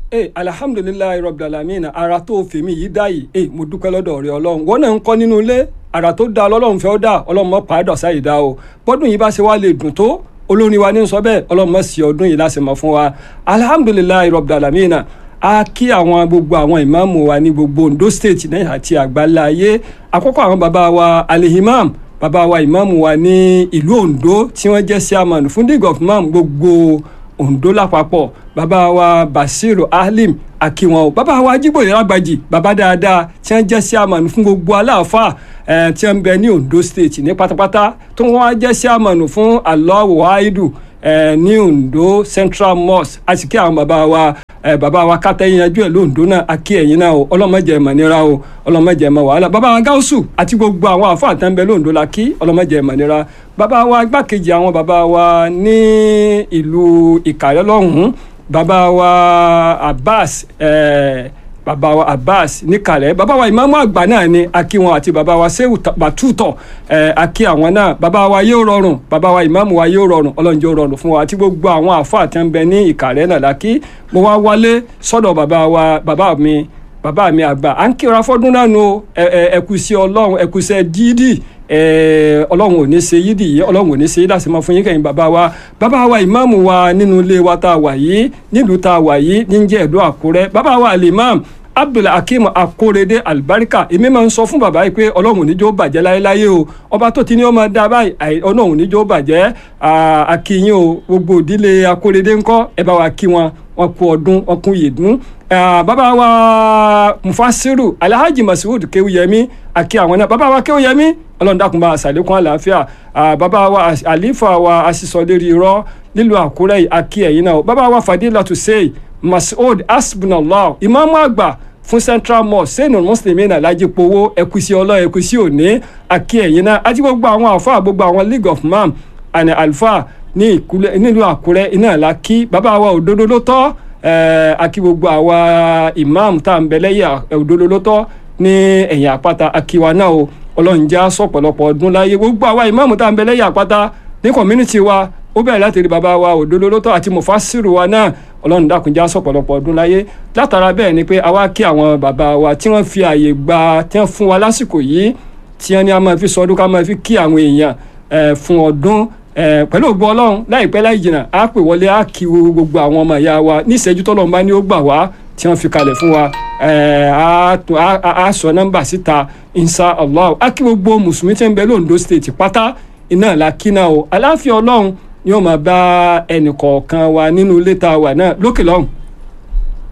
Alhamdulillahi rabbil alamin, ara tó fèmí yìí dá yìí mo dúpẹ́ lọ́dọ̀ rẹ Ọlọ́run. Wọ́n náà ń kọ́ nínú ilé ara tó dá lọ́lọ́run fẹ́ ó dá Ọlọ́run mọ́ pàdọ̀ sáyìí dá o. Bọ́dún yìí bá ṣe wá lè dùn tó olórin wa ní sọ bẹ́ẹ̀ Ọlọ́run mọ́ sí ọdún yìí láti mọ̀ fún wa. Alhamdulillahi rabbil alamin. A kí àwọn gbogbo àwọn ìmáàmù wa ní gbogbo Ondo State náà àti àgbáńlá ayé. Àkọ́kọ́ àwọn bàbá wa alihimam, bàbá wa ìmáàmù wa ní ìlú Ondo tí wọ́n jẹ́ chairman fún League of Imam gbogbo Ondo lápapọ̀, bàbá wa Basiru Alim akiwọn o, bàbá wa Ajíbóyè Lágbàjì, bàbá dáadáa tí wọ́n jẹ́ chairman fún gbogbo aláàfáà tí wọ́n bẹ ní Ondo State ní pátápátá, tó wọ́n wá jẹ́ chairman fún Allahu Waidu ní Ondo Central Mosque. A sì kí àwọn bàbá wa kátẹ́yìn ẹjọ́ ẹ̀ lóńdó náà, a kí ẹ̀yin náà o, ọlọ́mọdé ẹ̀mọ̀ nira o, ọlọ́mọdé ẹ̀mọ̀ wàhálà. Bàbá wa Gáúsù àti gbogbo àwọn àfáà tán bẹ lóńdó la kí, ọlọ́mọdé ẹ̀mọ̀ nira. Bàbá wa igbákejì àwọn bàbá wa ní ìlú Ìkàrẹ́ lọ́hùn-ún, bàbá wa Abbas níkàlẹ̀, bàbá wa ìmáàmù àgbà náà ni a kí wọn, àti bàbá wa Ṣéhù Bàtútọ̀ a kí àwọn náà. Bàbá wa yóò rọrùn, bàbá wa ìmáàmù wa yóò rọrùn, Ọlọ́run jẹ́ ó rọrùn fún wa, àti gbogbo àwọn àfáà tí ń bẹ ní Ìkàrẹ́ náà la kí. Mo wá wálé sọ́dọ̀ bàbá mi àgbà, à ń kíra fọ́dún náà nu ẹkùsí Ọlọ́run, ẹkùsẹ́ dídì Ọlọ́run ò ní ṣe yídì yìí, Ọlọ́run ò ní ṣe yídà sí máa fún yín kẹ́yìn bàbá wa ìmáàmù wa nínú ilé wa tá a wà yìí, nílùú tá a wà yìí ní jẹ́ Ẹ̀dó Àkúrẹ́. Bàbá wa Al-Imam Abdul Hakeem Akorede Albarika, èmi máa ń sọ fún bàbá yìí pé Ọlọ́run ò ní jẹ́ ó bàjẹ́ láéláé o, ọba tó ti ní ó máa dá báyìí Ọlọ́run ò ní jẹ́ ó bàjẹ́. Akíyín o, gbogbo ìdílé Akorede ńkọ́, ẹ bá wa kí wọn kú ọdún, wọn kú yèdún. Bàbá wa Mufasiru Alhaji Masud Kéwúyẹmí àkí àwọn náà, bàbá wa Kéwúyẹmí Ọlọ́run dákun bá àṣàlékún àlàáfíà. Bàbá wa àlífà wa asísọlérí irọ́ nílùú Àkúrẹ́ àkí ẹ̀yin náà. Bàbá wa Fadilatu Sey Masud Asbunallah, ìmáàmù àgbà fún Central Mosque Sẹ́nù Mùsùlùmí náà Lájípowó, ẹkùsí Ọlọ́run ẹkùsí òní àkí ẹ̀yin náà, àti gbogbo àwọn àfáà gbogbo àwọn League of Imam àni alfa ní nílùú Àkúrẹ́ iná la kí. Bàbá wa òdodo ló tọ́ àkí gbogbo àwa imam tá à ń bẹ lẹ́yìn òdodo ló tọ́ ní ẹ̀yìn àpáta àkíwa náà o. Ọlọ́run já sọ̀pọ̀lọpọ̀ ọdún láyé gbogbo àwa imam tá à ń bẹ lẹ́yìn àpáta ní community wa, ó bẹ̀rẹ̀ láti rí bàbá wa òdodo ló tọ́ àti Mufasiru wa náà, Ọlọ́run dákun já sọ̀pọ̀lọpọ̀ ọdún láyé. Látara bẹ́ẹ̀ ni pé àwa kí àwọn bàbá wa tí wọ́n fi àyè gba tí wọ́n fún wa lásìkò yìí, tí wọ́n ní a máa fi sọdún ká máa fi kí àwọn èèyàn fún ọdún pẹ̀lú ògbó Ọlọ́run. Láìpẹ́ láì jìnnà á pè wọlé á kí gbogbo àwọn ọmọ ìyá wa ní ìṣẹ́jú tọ́lọ́run bá ní ó gbà wá tí wọ́n fi kalẹ̀ fún wa. Á sọ nọ́mbà síta insha Allah. Á kí gbogbo mùsùlùmí tí ń bẹ lóńdó state pátá iná la kí náà o. Àlàáfíà Ọlọ́run yóò máa bá ẹnì kọ̀ọ̀kan wa nínú ilé tá a wà náà lókè lọ́hùn.